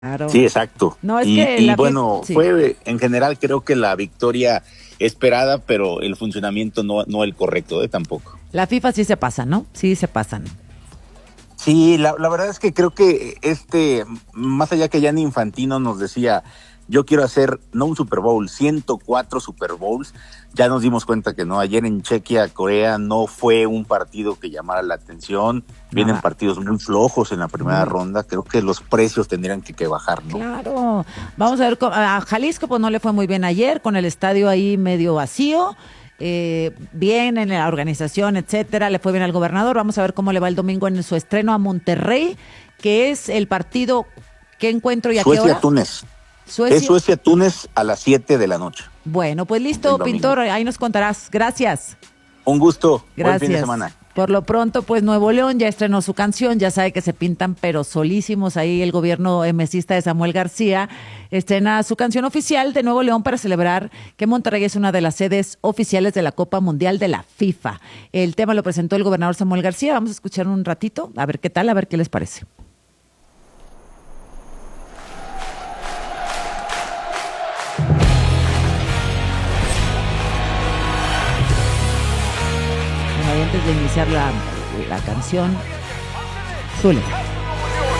Claro. Sí, exacto. No, es Y, que y la FIFA, bueno, sí. fue en general creo que la victoria esperada, pero el funcionamiento no el correcto, tampoco. La FIFA sí se pasa, ¿no? Sí se pasan. Sí, la verdad es que creo que más allá que Gianni Infantino nos decía, yo quiero hacer no un Super Bowl, 104 Super Bowls, ya nos dimos cuenta que no, ayer en Chequia, Corea, no fue un partido que llamara la atención, vienen Nada. partidos muy flojos en la primera Muy. ronda, creo que los precios tendrían que bajar, ¿no? Claro. Vamos a ver, a Jalisco pues no le fue muy bien ayer, con el estadio ahí medio vacío. Bien en la organización, etcétera, le fue bien al gobernador. Vamos a ver cómo le va el domingo en su estreno a Monterrey, que es el partido. ¿Qué encuentro y a qué hora? Suecia-Túnez. Es Suecia. Suecia-Túnez a las 7 de la noche, Bueno, pues el listo, domingo. pintor, ahí nos contarás. Gracias. Un gusto, buen fin de Gracias. semana. Por lo pronto, pues Nuevo León ya estrenó su canción, ya sabe que se pintan pero solísimos ahí el gobierno mesista de Samuel García estrena su canción oficial de Nuevo León para celebrar que Monterrey es una de las sedes oficiales de la Copa Mundial de la FIFA. El tema lo presentó el gobernador Samuel García, vamos a escuchar un ratito, a ver qué tal, a ver qué les parece. Bueno, y antes de iniciar la canción, Zule.